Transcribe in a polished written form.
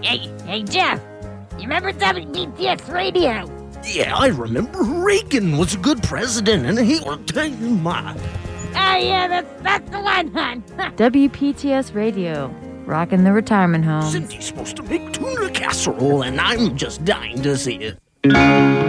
Hey, Jeff. You remember WPTS Radio? Yeah, I remember Reagan was a good president, and he was my. Oh, yeah, that's the one, hon. WPTS Radio, rocking the retirement home. Cindy's supposed to make tuna casserole, and I'm just dying to see it.